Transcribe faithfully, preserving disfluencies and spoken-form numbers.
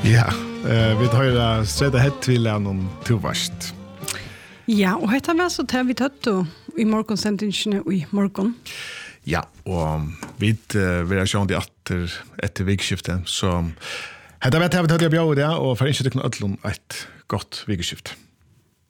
Ja, uh, vi tar streda hett til en tovast. Ja, og hetta var så tar vi tatt i morgonsendingene i morgon. Ja, og vi uh, vil ha sjående etter, etter vikskiftet, så hetta var det vi tatt i bjør i det, og for ikke til å ødlom et godt vikskifte.